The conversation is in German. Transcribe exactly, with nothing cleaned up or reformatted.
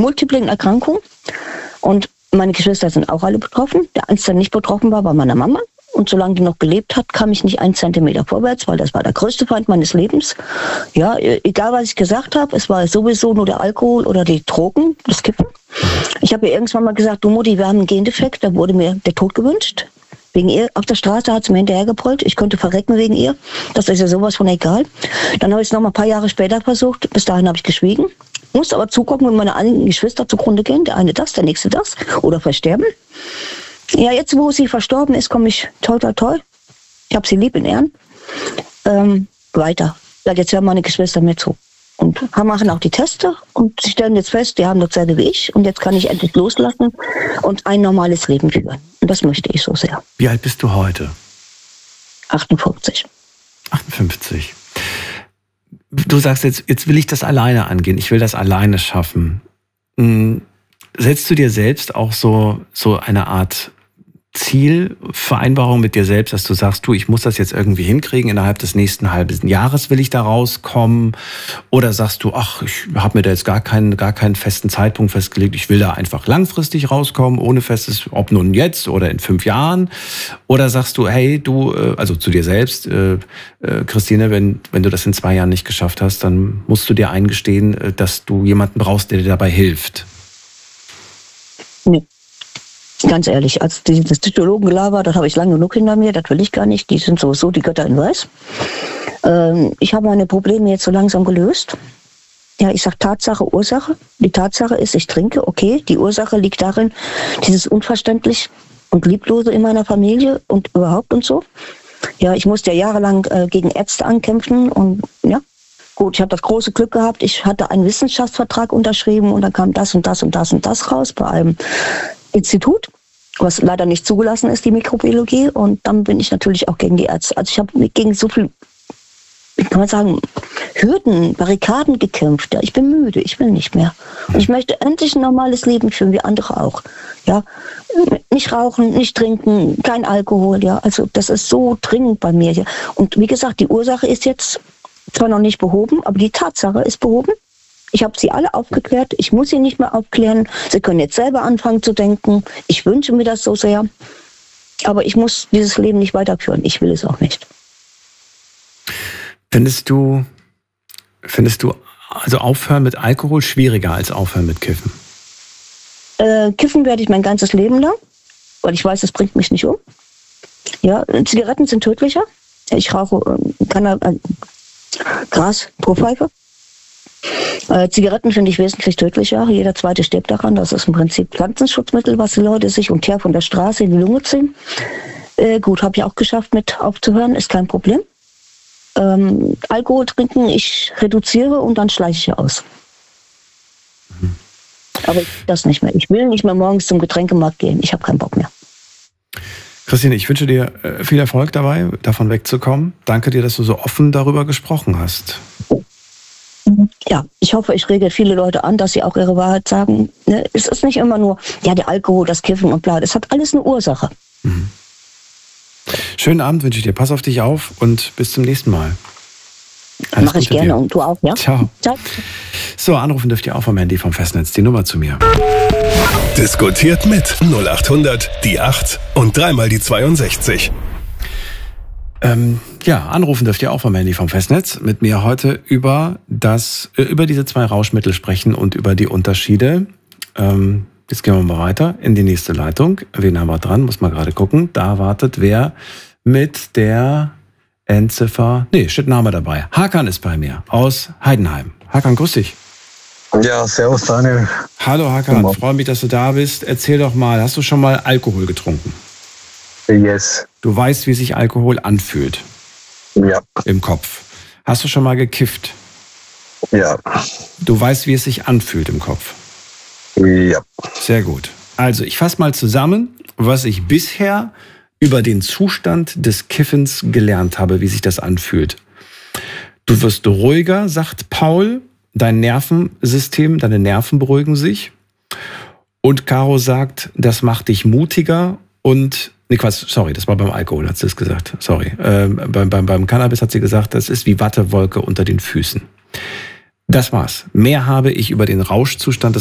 multiplen Erkrankungen. Und meine Geschwister sind auch alle betroffen. Der einzige, der nicht betroffen war, war meine Mama. Und solange die noch gelebt hat, kam ich nicht einen Zentimeter vorwärts, weil das war der größte Feind meines Lebens. Ja, egal was ich gesagt habe, es war sowieso nur der Alkohol oder die Drogen, das Kippen. Ich habe ihr irgendwann mal gesagt, du Mutti, wir haben einen Gendefekt, da wurde mir der Tod gewünscht. Wegen ihr auf der Straße hat sie mir hinterhergebrüllt, ich könnte verrecken wegen ihr. Das ist ja sowas von egal. Dann habe ich es noch mal ein paar Jahre später versucht, bis dahin habe ich geschwiegen. Musste aber zugucken, wenn meine eigenen Geschwister zugrunde gehen, der eine das, der nächste das, oder versterben. Ja, jetzt, wo sie verstorben ist, komme ich toll, toll, toll. Ich habe sie lieb in Ehren. Ähm, weiter. Ja, jetzt hören meine Geschwister mir zu. Und machen auch die Teste und sie stellen jetzt fest, die haben dasselbe wie ich. Und jetzt kann ich endlich loslassen und ein normales Leben führen. Und das möchte ich so sehr. Wie alt bist du heute? achtundfünfzig. achtundfünfzig. Du sagst jetzt, jetzt will ich das alleine angehen. Ich will das alleine schaffen. Setzt du dir selbst auch so, so eine Art Zielvereinbarung mit dir selbst, dass du sagst, du, ich muss das jetzt irgendwie hinkriegen, innerhalb des nächsten halben Jahres will ich da rauskommen? Oder sagst du, ach, ich habe mir da jetzt gar keinen, gar keinen festen Zeitpunkt festgelegt, ich will da einfach langfristig rauskommen, ohne festes, ob nun jetzt oder in fünf Jahren? Oder sagst du, hey, du, also zu dir selbst, äh, äh, Christine, wenn, wenn du das in zwei Jahren nicht geschafft hast, dann musst du dir eingestehen, dass du jemanden brauchst, der dir dabei hilft? Nee. Ganz ehrlich, als dieses Psychologengelaber, das habe ich lange genug hinter mir, das will ich gar nicht, die sind sowieso die Götter in Weiß. Ähm, ich habe meine Probleme jetzt so langsam gelöst. Ja, ich sage Tatsache, Ursache. Die Tatsache ist, ich trinke, okay. Die Ursache liegt darin, dieses Unverständlich und Lieblose in meiner Familie und überhaupt und so. Ja, ich musste ja jahrelang äh, gegen Ärzte ankämpfen und ja, gut, ich habe das große Glück gehabt, ich hatte einen Wissenschaftsvertrag unterschrieben und dann kam das und das und das und das raus bei einem Institut, was leider nicht zugelassen ist, die Mikrobiologie. Und dann bin ich natürlich auch gegen die Ärzte. Also ich habe gegen so viel, wie kann man sagen, Hürden, Barrikaden gekämpft. Ja, ich bin müde, ich will nicht mehr. Und ich möchte endlich ein normales Leben führen, wie andere auch. Ja, nicht rauchen, nicht trinken, kein Alkohol. Ja, also das ist so dringend bei mir. Ja. Und wie gesagt, die Ursache ist jetzt zwar noch nicht behoben, aber die Tatsache ist behoben. Ich habe sie alle aufgeklärt. Ich muss sie nicht mehr aufklären. Sie können jetzt selber anfangen zu denken. Ich wünsche mir das so sehr. Aber ich muss dieses Leben nicht weiterführen. Ich will es auch nicht. Findest du, findest du also aufhören mit Alkohol schwieriger als aufhören mit Kiffen? Äh, kiffen werde ich mein ganzes Leben lang, weil ich weiß, das bringt mich nicht um. Ja, Zigaretten sind tödlicher. Ich rauche äh, Cannab- äh, Gras pro Pfeife. Äh, Zigaretten finde ich wesentlich tödlicher. Jeder zweite stirbt daran. Das ist im Prinzip Pflanzenschutzmittel, was die Leute sich und her von der Straße in die Lunge ziehen. Äh, gut, habe ich auch geschafft, mit aufzuhören, ist kein Problem. Ähm, Alkohol trinken, ich reduziere und dann schleiche ich aus. Mhm. Aber ich das nicht mehr. Ich will nicht mehr morgens zum Getränkemarkt gehen. Ich habe keinen Bock mehr. Christine, ich wünsche dir viel Erfolg dabei, davon wegzukommen. Danke dir, dass du so offen darüber gesprochen hast. Ja, ich hoffe, ich rege viele Leute an, dass sie auch ihre Wahrheit sagen. Es ist nicht immer nur, ja, der Alkohol, das Kiffen und bla. Es hat alles eine Ursache. Mhm. Schönen Abend wünsche ich dir. Pass auf dich auf und bis zum nächsten Mal. Mache ich gerne dir. Und du auch, ja? Ciao. Ciao. So, anrufen dürft ihr auch vom Handy vom Festnetz. Die Nummer zu mir. Diskutiert mit null acht hundert, die acht und dreimal die zweiundsechzig. Ähm, ja, anrufen dürft ihr auch vom Handy vom Festnetz. Mit mir heute über das, äh, über diese zwei Rauschmittel sprechen und über die Unterschiede. Ähm, jetzt gehen wir mal weiter in die nächste Leitung. Wen haben wir dran? Muss mal gerade gucken. Da wartet wer mit der Endziffer. Nee, steht Name dabei. Hakan ist bei mir aus Heidenheim. Hakan, grüß dich. Ja, servus Daniel. Hallo Hakan, freue mich, dass du da bist. Erzähl doch mal, hast du schon mal Alkohol getrunken? Yes. Du weißt, wie sich Alkohol anfühlt? Ja. Im Kopf. Hast du schon mal gekifft? Ja. Du weißt, wie es sich anfühlt im Kopf? Ja. Sehr gut. Also, ich fasse mal zusammen, was ich bisher über den Zustand des Kiffens gelernt habe, wie sich das anfühlt. Du wirst ruhiger, sagt Paul. Dein Nervensystem, deine Nerven beruhigen sich. Und Caro sagt, das macht dich mutiger und, nee Quatsch, sorry, das war beim Alkohol, hat sie es gesagt, sorry. Ähm, beim, beim, beim Cannabis hat sie gesagt, das ist wie Wattewolke unter den Füßen. Das war's. Mehr habe ich über den Rauschzustand des